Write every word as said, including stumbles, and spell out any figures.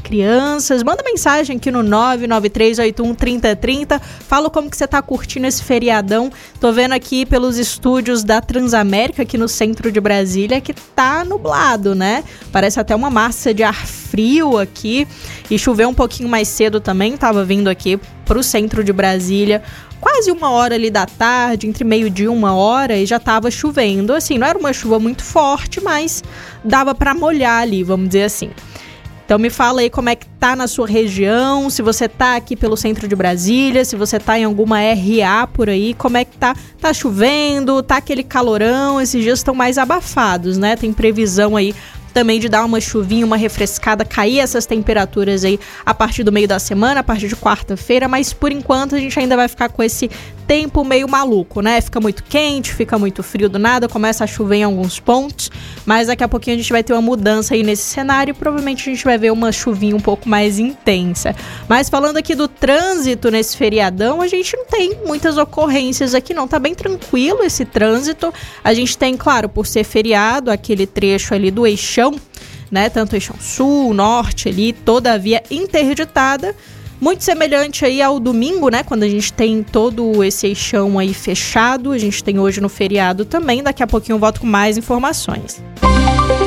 crianças. Manda mensagem aqui no nove nove três oito um três zero três zero. Fala como que você tá curtindo esse feriadão. Tô vendo aqui pelos estúdios da Transamérica, aqui no centro de Brasília, que tá nublado, né? Parece até uma massa de ar frio aqui. E choveu um pouquinho mais cedo também. Tava vindo aqui pro centro de Brasília quase uma hora ali da tarde, entre meio-dia e uma hora, e já tava chovendo. Assim, não era uma chuva muito forte, mas dava para molhar ali, vamos dizer assim. Então me fala aí como é que tá na sua região, se você tá aqui pelo centro de Brasília, se você tá em alguma R A por aí, como é que tá? Tá chovendo, tá aquele calorão, esses dias estão mais abafados, né? Tem previsão aí também de dar uma chuvinha, uma refrescada, cair essas temperaturas aí a partir do meio da semana, a partir de quarta-feira, mas por enquanto a gente ainda vai ficar com esse tempo meio maluco, né? Fica muito quente, fica muito frio do nada, começa a chover em alguns pontos, mas daqui a pouquinho a gente vai ter uma mudança aí nesse cenário e provavelmente a gente vai ver uma chuvinha um pouco mais intensa. Mas falando aqui do trânsito nesse feriadão, a gente não tem muitas ocorrências aqui não, tá bem tranquilo esse trânsito. A gente tem, claro, por ser feriado, aquele trecho ali do eixão, né? Tanto o eixão sul, norte ali, toda a via interditada. Muito semelhante aí ao domingo, né? Quando a gente tem todo esse eixão aí fechado. A gente tem hoje no feriado também. Daqui a pouquinho eu volto com mais informações.